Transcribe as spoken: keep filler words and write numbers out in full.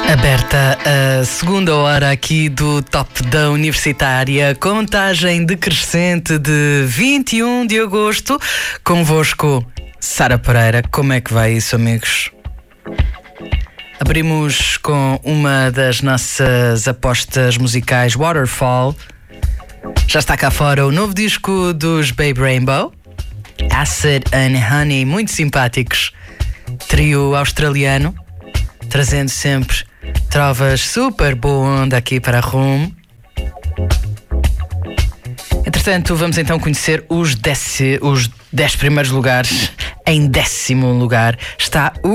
Aberta a segunda hora aqui do Top da Universitária, contagem decrescente de vinte e um de agosto, convosco, Sara Pereira. Como é que vai isso, amigos? Abrimos com uma das nossas apostas musicais, Waterfall. Já está cá fora o novo disco dos Babe Rainbow, Acid and Honey, muito simpáticos, trio australiano, trazendo sempre trovas super boa onda aqui para a Room. Entretanto, vamos então conhecer os dez, os dez primeiros lugares. Em décimo lugar está o